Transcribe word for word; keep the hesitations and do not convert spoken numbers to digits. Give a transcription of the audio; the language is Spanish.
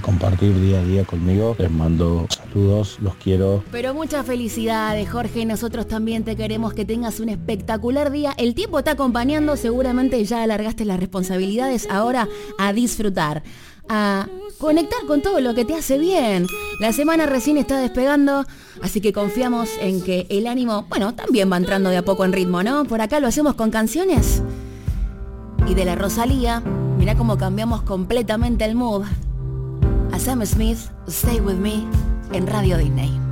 compartir día a día conmigo. Les mando saludos, los quiero. Pero muchas felicidades, Jorge. Nosotros también te queremos que tengas un espectacular día. El tiempo está acompañando, seguramente ya alargaste las responsabilidades. Ahora a disfrutar, a conectar con todo lo que te hace bien. La semana recién está despegando, así que confiamos en que el ánimo, bueno, también va entrando de a poco en ritmo, ¿no? Por acá lo hacemos con canciones. Y de la Rosalía, mirá cómo cambiamos completamente el mood. A Sam Smith, Stay With Me, en Radio Disney.